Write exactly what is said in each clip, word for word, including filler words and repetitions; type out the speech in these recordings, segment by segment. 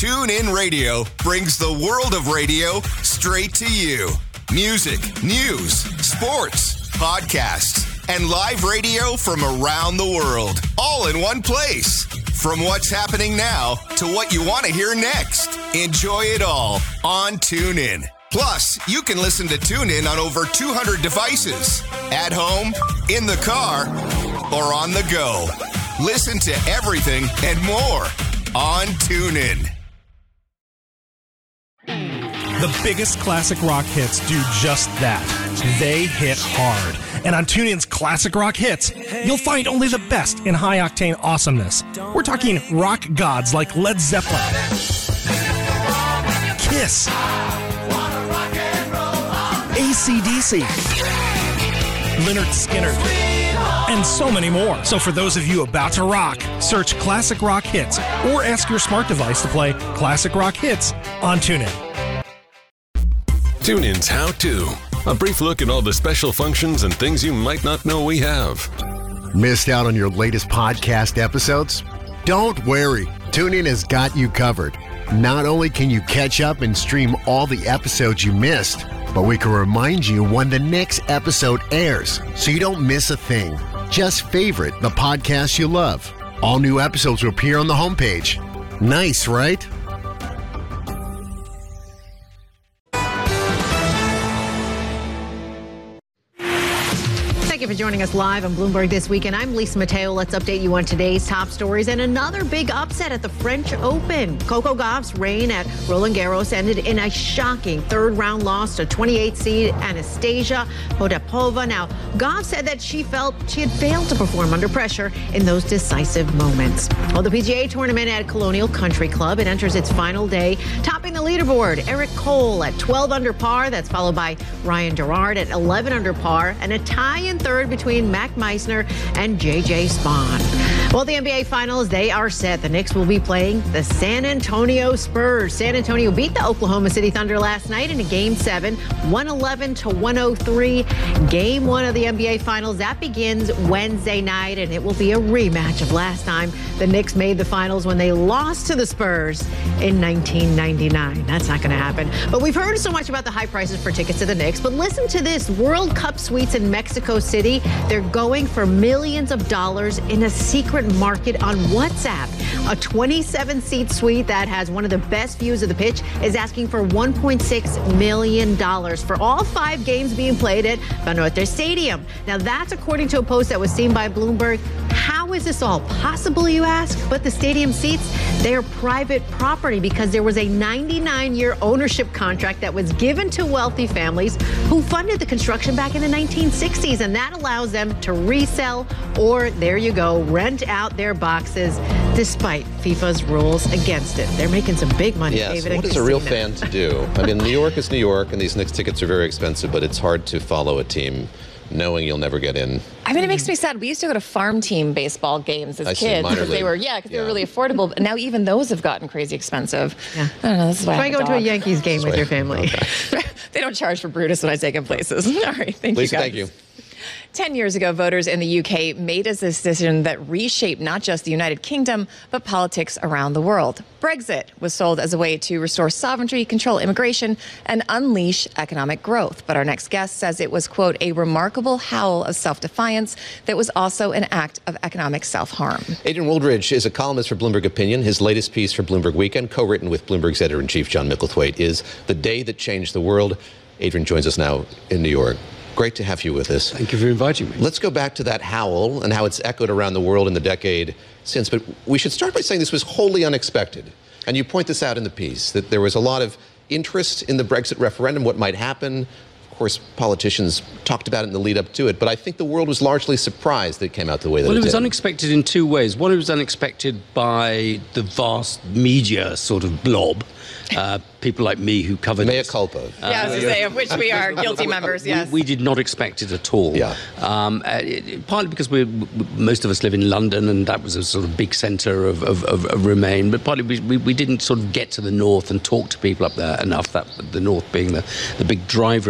TuneIn Radio brings the world of radio straight to you. Music, news, sports, podcasts, and live radio from around the world, all in one place. From what's happening now to what you want to hear next. Enjoy it all on TuneIn. Plus, you can listen to TuneIn on over two hundred devices. At home, in the car, or on the go. Listen to everything and more on TuneIn. The biggest classic rock hits do just that. They hit hard. And on TuneIn's Classic Rock Hits, you'll find only the best in high-octane awesomeness. We're talking rock gods like Led Zeppelin, Kiss, A C D C, Lynyrd Skynyrd, and so many more. So for those of you about to rock, search Classic Rock Hits or ask your smart device to play Classic Rock Hits on TuneIn. TuneIn's How To. A brief look at all the special functions and things you might not know we have. Missed out on your latest podcast episodes? Don't worry. TuneIn has got you covered. Not only can you catch up and stream all the episodes you missed, but we can remind you when the next episode airs so you don't miss a thing. Just favorite the podcast you love. All new episodes will appear on the homepage. Nice, right? Thank you for joining us live on Bloomberg This Weekend. I'm Lisa Mateo. Let's update you on today's top stories and another big upset at the French Open. Coco Gauff's reign at Roland Garros ended in a shocking third-round loss to twenty-eighth seed Anastasia Potapova. Now, Gauff said that she felt she had failed to perform under pressure in those decisive moments. Well, the P G A tournament at Colonial Country Club, it enters its final day, topping the leaderboard. Eric Cole at twelve under par. That's followed by Ryan Gerard at eleven under par, and a tie in third between Mac Meisner and J J Spawn. Well, the N B A Finals, they are set. The Knicks will be playing the San Antonio Spurs. San Antonio beat the Oklahoma City Thunder last night in a Game seven, one eleven to one oh three. Game one of the N B A Finals, that begins Wednesday night, and it will be a rematch of last time the Knicks made the Finals when they lost to the Spurs in nineteen ninety-nine. That's not going to happen. But we've heard so much about the high prices for tickets to the Knicks, but listen to this. World Cup suites in Mexico City, they're going for millions of dollars in a secret market on WhatsApp. A twenty-seven seat suite that has one of the best views of the pitch is asking for one point six million dollars for all five games being played at Banorte Stadium. Now, that's according to a post that was seen by Bloomberg. How is this all possible, you ask? But the stadium seats, they are private property because there was a ninety-nine year ownership contract that was given to wealthy families who funded the construction back in the nineteen sixties, and that allows them to resell or, there you go, rent out their boxes despite FIFA's rules against it. They're making some big money, yes, David. What is a real fan to do? I mean, New York is New York, and these Knicks tickets are very expensive, but it's hard to follow a team knowing you'll never get in. I mean, it makes me sad. We used to go to farm team baseball games as I see, kids minor because they league. were, yeah, because Yeah. they were really affordable. But now even those have gotten crazy expensive. Yeah. I don't know. This is why Try I have going to a dog. Yankees game with your family. Okay. They don't charge for Brutus when I take him places. All right, thank Lisa, you, guys. thank you. Ten years ago, voters in the U K made a decision that reshaped not just the United Kingdom, but politics around the world. Brexit was sold as a way to restore sovereignty, control immigration, and unleash economic growth. But our next guest says it was, quote, a remarkable howl of self-defiance that was also an act of economic self-harm. Adrian Wooldridge is a columnist for Bloomberg Opinion. His latest piece for Bloomberg Weekend, co-written with Bloomberg's editor-in-chief, John Micklethwaite, is The Day That Changed the World. Adrian joins us now in New York. Great to have you with us. Thank you for inviting me. Let's go back to that howl and how it's echoed around the world in the decade since. But we should start by saying this was wholly unexpected. And you point this out in the piece, that there was a lot of interest in the Brexit referendum, what might happen. Of course, politicians talked about it in the lead up to it. But I think the world was largely surprised that it came out the way that well, it did. Well, it was unexpected in two ways. One, it was unexpected by the vast media sort of blob. Uh, people like me who covered Mea this. culpa. Uh, yeah, I was going to say, of which we are guilty members, yes. We, we did not expect it at all. Yeah. Um, uh, it, partly because we're, most of us live in London, and that was a sort of big centre of, of, of, of Remain, but partly we, we, we didn't sort of get to the north and talk to people up there enough, that the north being the, the big driver of that vote.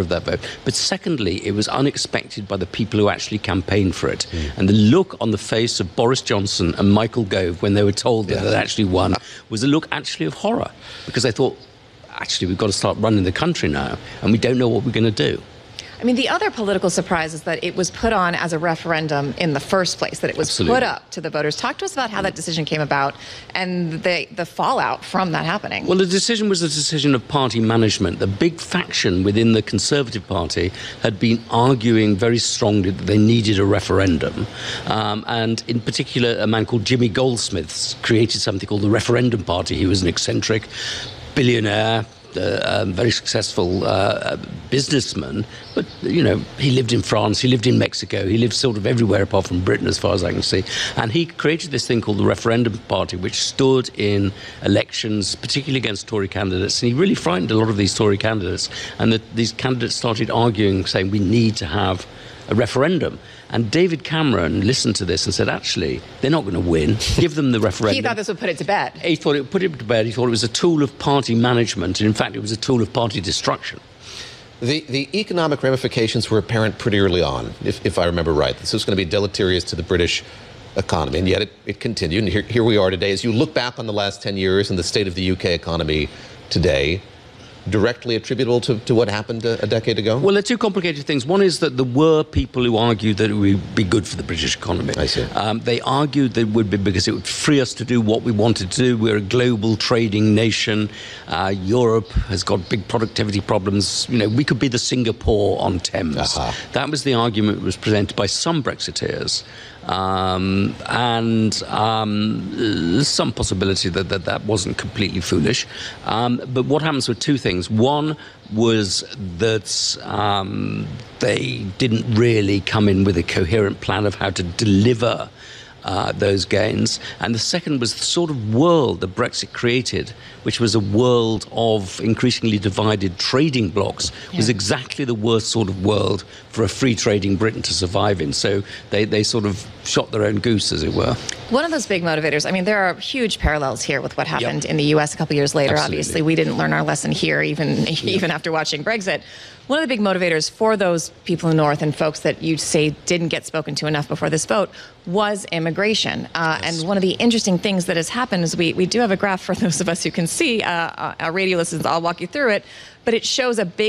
But secondly, it was unexpected by the people who actually campaigned for it. Mm. And the look on the face of Boris Johnson and Michael Gove when they were told that yes. they actually won was a look actually of horror, because they thought, actually, we've got to start running the country now, and we don't know what we're going to do. I mean, the other political surprise is that it was put on as a referendum in the first place, that it was Absolutely. put up to the voters. Talk to us about how that decision came about and the, the fallout from that happening. Well, the decision was a decision of party management. The big faction within the Conservative Party had been arguing very strongly that they needed a referendum. Um, and in particular, a man called Jimmy Goldsmith created something called the Referendum Party. He was an eccentric billionaire, Uh, um, very successful uh, businessman, but, you know, he lived in France, he lived in Mexico, he lived sort of everywhere apart from Britain, as far as I can see. And he created this thing called the Referendum Party, which stood in elections, particularly against Tory candidates. And he really frightened a lot of these Tory candidates. And the, these candidates started arguing, saying, we need to have a referendum. And David Cameron listened to this and said, actually, they're not going to win. Give them the referendum. He thought this would put it to bed. He thought it would put it to bed. He thought it was a tool of party management. And in fact, it was a tool of party destruction. The, the economic ramifications were apparent pretty early on, if, if I remember right. This was going to be deleterious to the British economy, and yet it, it continued. And here, here we are today. As you look back on the last ten years and the state of the U K economy today, directly attributable to, to what happened a, a decade ago? Well, there are two complicated things. One is that there were people who argued that it would be good for the British economy. I see. Um, they argued that it would be because it would free us to do what we wanted to do. We're a global trading nation. Uh, Europe has got big productivity problems. You know, we could be the Singapore on Thames. Uh-huh. That was the argument that was presented by some Brexiteers. Um, and um, there's some possibility that, that that wasn't completely foolish. Um, but what happens with two things. One was that um, they didn't really come in with a coherent plan of how to deliver Uh, those gains. And the second was the sort of world that Brexit created, which was a world of increasingly divided trading blocs, yeah. was exactly the worst sort of world for a free trading Britain to survive in. So they, they sort of shot their own goose, as it were. One of those big motivators, I mean, there are huge parallels here with what happened yep. in the U S a couple years later. Absolutely. Obviously, we didn't learn our lesson here, even, yep. even after watching Brexit. One of the big motivators for those people in the North and folks that you say didn't get spoken to enough before this vote was immigration. Uh, yes. And one of the interesting things that has happened is we, we do have a graph for those of us who can see, uh, our radio listeners, I'll walk you through it, but it shows a big